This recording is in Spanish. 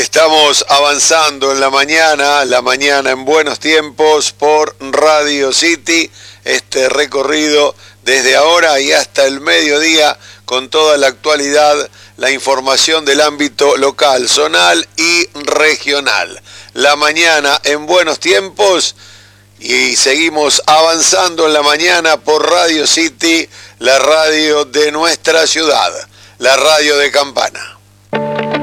Estamos avanzando en la mañana en Buenos Tiempos por Radio City, este recorrido desde ahora y hasta el mediodía con toda la actualidad, la información del ámbito local, zonal y regional. La mañana en Buenos Tiempos y seguimos avanzando en la mañana por Radio City, la radio de nuestra ciudad, la radio de Campana.